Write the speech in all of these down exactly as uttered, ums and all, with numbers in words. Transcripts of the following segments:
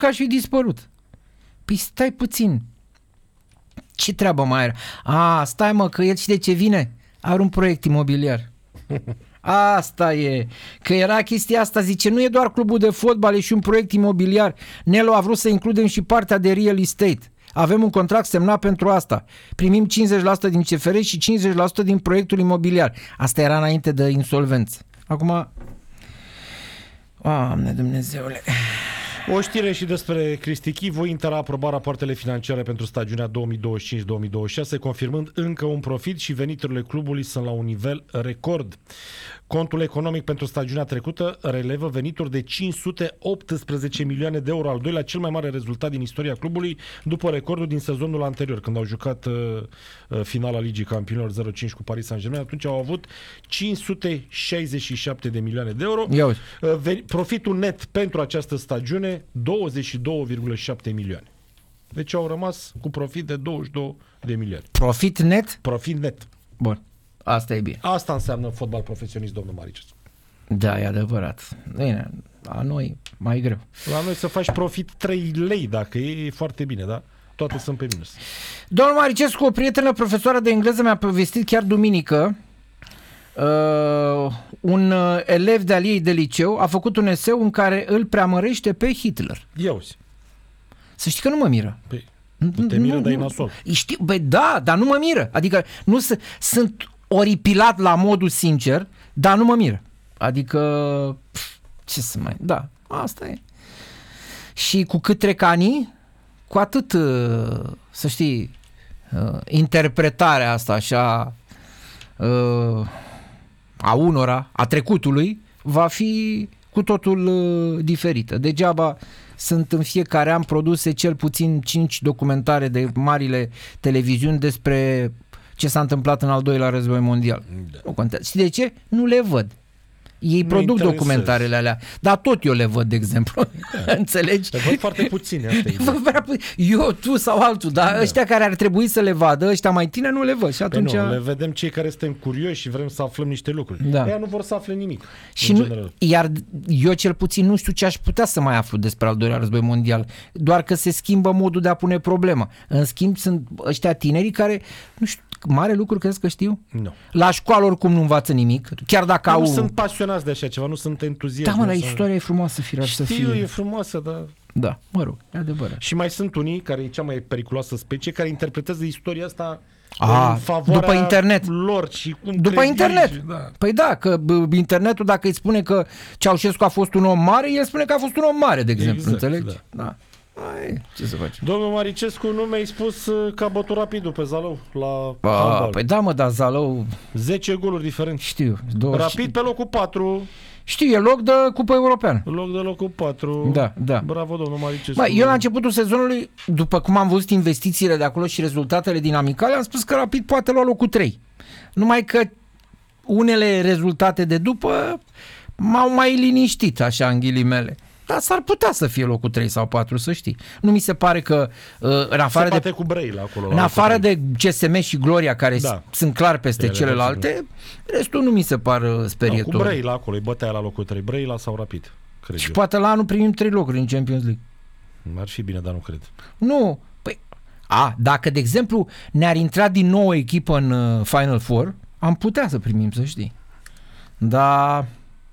că aș fi dispărut. Păi stai puțin. Ce treabă mai are? A, stai mă, că el și de ce vine? Are un proiect imobiliar. Asta e. Că era chestia asta, zice, nu e doar clubul de fotbal, e și un proiect imobiliar. Nelo a vrut să includem și partea de real estate. Avem un contract semnat pentru asta. Primim cincizeci la sută din C F R și cincizeci la sută din proiectul imobiliar. Asta era înainte de insolvență. Acum, Doamne Dumnezeule. O știre și despre Cristichi. Voi Inter a aprobat rapoartele financiare pentru stagiunea două mii douăzeci și cinci două mii douăzeci și șase, confirmând încă un profit și veniturile clubului sunt la un nivel record. Contul economic pentru stagiunea trecută relevă venituri de cinci sute optsprezece milioane de euro, al doilea cel mai mare rezultat din istoria clubului, după recordul din sezonul anterior, când au jucat uh, finala Ligii Campionilor zero cinci cu Paris Saint-Germain. Atunci au avut cinci sute șaizeci și șapte de milioane de euro. Uh, profitul net pentru această stagiune douăzeci și două virgulă șapte milioane. Deci au rămas cu profit de douăzeci și două de milioane. Profit net? Profit net. Bun. Asta e bine. Asta înseamnă fotbal profesionist, domnul Maricescu. Da, e adevărat. Bine, la noi mai greu. La noi să faci profit trei lei, dacă e, e foarte bine, da? Toate sunt pe minus. Domnul Maricescu, o prietenă profesoară de engleză mi-a povestit chiar duminică, uh, un uh, elev de-al ei de liceu a făcut un eseu în care îl preamărește pe Hitler. Iauzi. Să știi că nu mă miră. Păi, nu te miră, dar e nasol. Știu, bă, da, dar nu mă miră. Adică nu s- sunt oripilat la modul sincer, dar nu mă miră. Adică, pf, ce să mai... Da, asta e. Și cu cât trec ani, cu atât, să știi, interpretarea asta așa a unora, a trecutului, va fi cu totul diferită. Degeaba sunt în fiecare an produse cel puțin cinci documentare de marile televiziuni despre ce s-a întâmplat în al doilea război mondial. Da. Nu contează. Și de ce? Nu le văd. Ei nu produc documentarele alea, dar tot eu le văd, de exemplu. Da. Înțelegi? Le văd foarte puține, asta e. Eu, tu sau altul, dar da. Ăștia care ar trebui să le vadă, ăștia mai tineri nu le văd. Și atunci... Nu, le vedem cei care suntem curioși și vrem să aflăm niște lucruri. Da. Ea nu vor să afle nimic. Și nu, iar eu cel puțin nu știu ce aș putea să mai aflu despre al doilea război mondial, doar că se schimbă modul de a pune problema. În schimb, sunt ăștia tinerii care, nu știu, mare lucru crezi că știu? Nu. La școală oricum nu învață nimic, chiar dacă nu au... Nu sunt pasionați de așa ceva, nu sunt entuziaști. Da, mă, la istoria e frumoasă, firar să fie. Știu, e frumoasă, dar... Da, mă rog, e adevărat. Și mai sunt unii, care e cea mai periculoasă specie, care interpretează istoria asta A, în favoarea după internet. lor. Și cum după internet. Și, da. Păi da, că b- internetul, dacă îi spune că Ceaușescu a fost un om mare, el spune că a fost un om mare, de exemplu, exact, înțelegi? Da. Da. Ai, ce să faci? Domnul Maricescu, nu mi-ai spus că a bătut Rapidul pe Zalău la A, handbal. păi da, mă, dar Zalău... zece goluri diferent. Știu. douăzeci... Rapid pe locul patru. Știu, e loc de Cupă Europeană. Loc de locul patru. Da, da. Bravo, domnul Maricescu. Bă, eu la începutul sezonului, după cum am văzut investițiile de acolo și rezultatele dinamicale, am spus că Rapid poate lua locul trei. Numai că unele rezultate de după m-au mai liniștit, așa, în ghilimele. Dar s-ar putea să fie locul trei sau patru, să știi. Nu mi se pare că în afară se bate de cu Brăila acolo. În afară de C S M și Gloria, care da. sunt clar peste Ele celelalte, restul nu mi se par sperietori. Da, cu Brăila acolo, îi bătea la locul trei. Brăila sau Rapid, cred Și eu. poate la anul primim trei locuri în Champions League. Ar fi bine, dar nu cred. Nu. Păi, a, dacă, de exemplu, ne-ar intra din nou o echipă în uh, Final Four, am putea să primim, să știi. Dar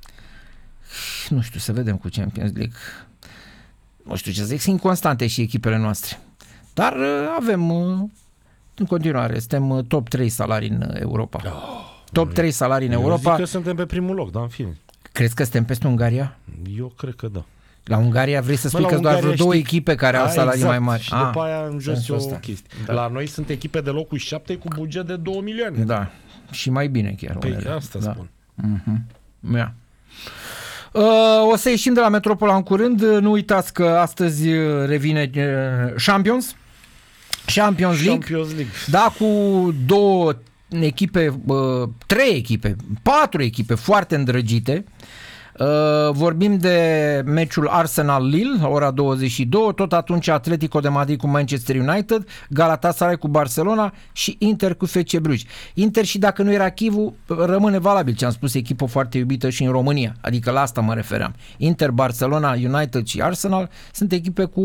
nu știu, să vedem cu Champions League. Nu știu ce să zic, sunt inconstante și echipele noastre. Dar uh, avem, uh, în continuare, suntem uh, top trei salarii în Europa. Oh, top trei salarii în eu Europa. Zic că suntem pe primul loc, dar în fine. Crezi că suntem peste Ungaria? Eu cred că da. La Ungaria vrei să spui că doar vreo două echipe care au salarii exact. mai mari. Și ah, după aia în jos e o chestie. Da. La noi sunt echipe de locul șapte cu buget de două milioane. Da, și mai bine chiar. Păi unele. asta da. spun. Uh-huh. Yeah. Uh, o să ieșim de la Metropola în curând. Nu uitați că astăzi revine uh, Champions. Champions League. Champions League. Da, cu două echipe, uh, trei echipe, patru echipe foarte îndrăgite. Uh, vorbim de meciul Arsenal-Lille, ora douăzeci și două, tot atunci Atletico de Madrid cu Manchester United, Galatasaray cu Barcelona și Inter cu F C Bruges. Inter, și dacă nu era Chivu, rămâne valabil ce am spus, echipă foarte iubită și în România, adică la asta mă refeream. Inter, Barcelona, United și Arsenal sunt echipe cu